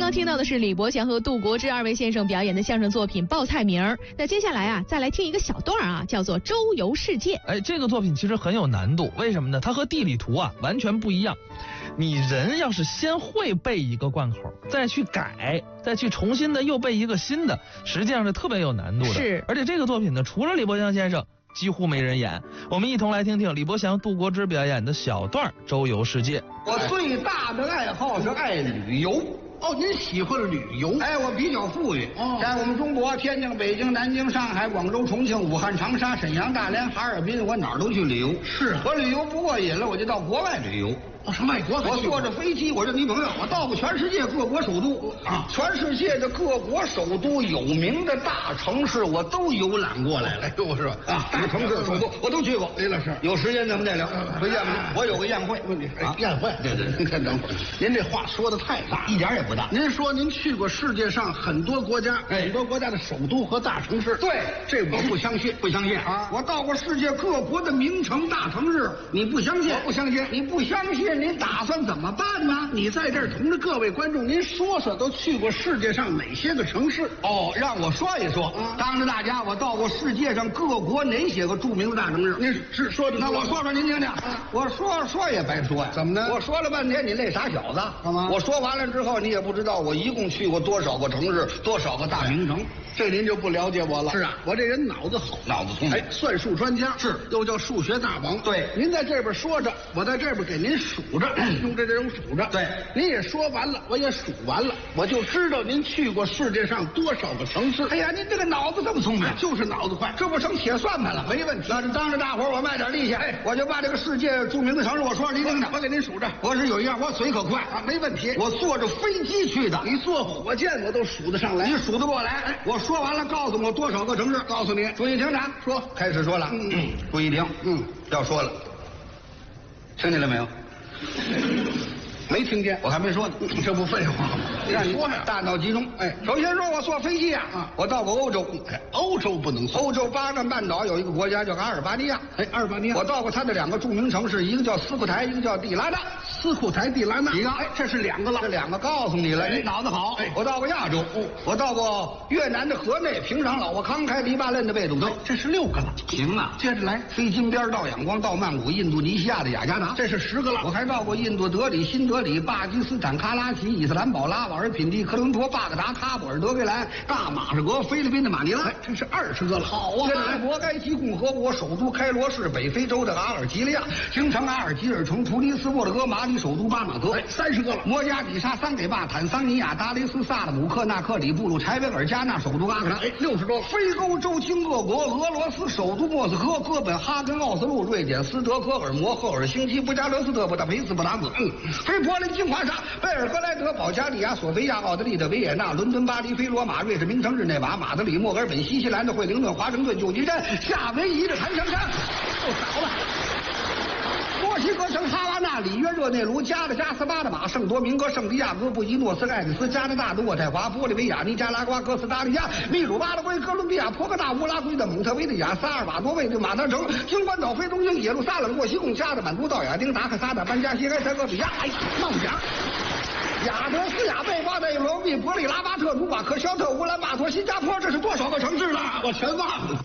刚听到的是李伯祥和杜国之二位先生表演的相声作品《报菜名》。那接下来啊，再来听一个小段啊，叫做《周游世界》。 这个作品其实很有难度，为什么呢？它和地理图啊完全不一样。你人要是先会背一个贯口，再去改，再去重新的又背一个新的，实际上是特别有难度的。 是， 而且这个作品呢，除了李伯祥先生，几乎没人演。我们一同来听听李伯祥、杜国之表演的小段《周游世界》。 我最大的爱好是爱旅游。 哦，您喜欢旅游？ 我比较富裕。在我们中国，天津、北京、南京、上海、广州、重庆、武汉、长沙、沈阳、大连、哈尔滨，我哪儿都去旅游。 是我旅游不过瘾了，我就到国外旅游。 上外国， 我坐着飞机，我这女朋友，我到过全世界各国首都啊，全世界的各国首都有名的大城市，我都游览过来了。 哎呦，是吧？ 啊，大城市首都我都去过。 李老师， 有时间咱们再聊。回见吧，我有个宴会。 宴会？ 对对，您看等会儿， 您这话说的太大， 一点也不大。 您说您去过世界上很多国家，很多国家的首都和大城市。 对， 这我不相信， 不相信啊！我到过世界各国的名城大城市，你不相信？ 我不相信。 你不相信，您打算怎么办呢？ 你在这儿同着各位观众，您说说都去过世界上哪些个城市？ 哦，让我说一说。当着大家，我到过世界上各国哪些个著名的大城市？ 您是说的？ 那我说说您听听。我说也白说呀。 怎么呢？ 我说了半天，你那傻小子， 干嘛？ 我说完了之后，你也不知道我一共去过多少个城市，多少个大名城。 这您就不了解我了。 是啊， 我这人脑子好， 脑子聪明。 算术专家是， 又叫数学大王。 对， 您在这边说着，我在这边给您数着，用这种数着。 对， 您也说完了，我也数完了，我就知道您去过世界上多少个城市。 哎呀，您这个脑子这么聪明， 就是脑子快， 这不成铁算盘了？ 没问题。 那是当着大伙儿我卖点力气，我就把这个世界著名的城市我说您听着， 我给您数着。 我是有一样，我嘴可快啊，没问题。 我坐着飞机去的， 你坐火箭我都数得上来， 你数得过来。我说完了，告诉我多少个城市， 告诉你， 注意听着， 说， 开始说了，注意听，要说了，听见了没有？ 没听见， 我还没说呢， 这不废话吗？ 让你说呀， 大脑集中。首先说我坐飞机啊，我到过欧洲， 欧洲不能算， 欧洲巴干半岛有一个国家叫阿尔巴尼亚， 阿尔巴尼亚， 我到过它的两个著名城市，一个叫斯库台，一个叫蒂拉纳。 斯库台、蒂拉纳， 你看， 这是两个了， 这两个告诉你了，你脑子好。我到过亚洲，我到过越南的河内、平壤、老挝、康开、黎巴嫩的贝鲁特， 这是6个了。 行啊， 接着来， 飞金边到仰光到曼谷，印度尼西亚的雅加达， 这是10个了。 我还到过印度德里、新德里、巴基斯坦卡拉奇、伊斯兰堡、拉瓦尔品地、科伦坡、巴格达、喀布尔、德黑兰、大马士革、菲律宾的马尼拉， 这是20个了。 好啊！阿伯该齐共和国首都开罗市，北非洲的阿尔及利亚，京城阿尔及尔城，突尼斯莫德哥，马里首都巴马德 ，30个了。 摩加迪沙、桑给巴、坦桑尼亚、达雷斯、萨勒姆、克纳克里布鲁、柴维尔加纳首都阿克拉 ，60多了。 非洲洲经俄国，俄罗斯首都莫斯科，哥本哈根、奥斯陆、瑞典斯德哥尔摩、赫尔辛基、布加勒斯特、布达佩斯、布达格，非柏林、金华沙、贝尔格莱德、保加利亚、索菲亚、奥地利的维也纳、伦敦、巴黎、非罗马、瑞士名城日内瓦、马德里、墨尔本、新西兰的惠灵顿、华盛顿、旧金山、夏威夷的檀香山， 够少了。 墨西哥城哈瓦那、里约热内卢、加的加斯巴的马、圣多明戈、圣地亚哥、布宜诺斯艾利斯、加拿大的渥太华、玻利维亚、尼加拉瓜、哥斯达黎加、秘鲁、巴拉圭、哥伦比亚、波哥大、乌拉圭的蒙特维利亚、萨尔瓦多卫的马德城、金关岛、非中心、耶路撒冷、墨西贡、加的满都、道亚丁、达克萨的班加西、埃塞俄比亚，冒奖。亚德斯亚贝巴内罗毕、伯利拉巴特、努瓦克肖特、乌兰巴托、新加坡，这是多少个城市了？ 我全忘了。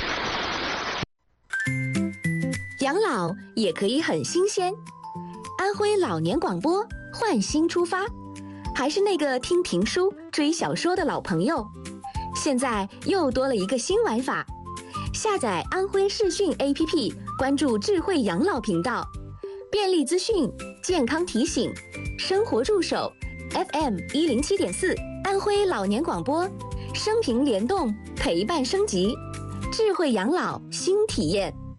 养老也可以很新鲜。安徽老年广播换新出发，还是那个听评书、追小说的老朋友，现在又多了一个新玩法。下载安徽视讯 APP， 关注智慧养老频道，便利资讯、健康提醒、生活助手 FM 107.4，安徽老年广播，生平联动，陪伴升级，智慧养老新体验。